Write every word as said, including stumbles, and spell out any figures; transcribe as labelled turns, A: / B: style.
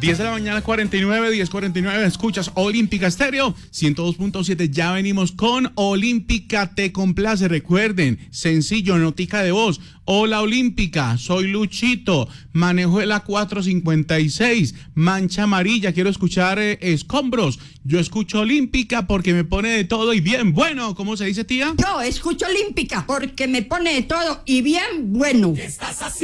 A: diez de la mañana, cuarenta y nueve, diez cuarenta y nueve, escuchas Olímpica Estéreo, ciento dos punto siete, ya venimos con Olímpica Te Complace, recuerden, sencillo, notica de voz, hola Olímpica, soy Luchito, manejo el A cuatro cincuenta y seis, mancha amarilla, quiero escuchar eh, escombros, yo escucho Olímpica porque me pone de todo y bien bueno, ¿cómo se dice, tía?
B: Yo escucho Olímpica porque me pone de todo y bien bueno.